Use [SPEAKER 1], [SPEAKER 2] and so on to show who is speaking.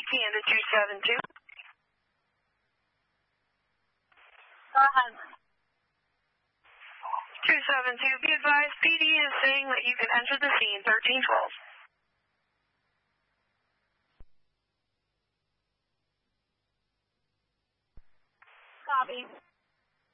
[SPEAKER 1] Canada 272.
[SPEAKER 2] Go ahead.
[SPEAKER 1] 272, be advised, PD is saying that you can enter the scene 1312.
[SPEAKER 2] Copy.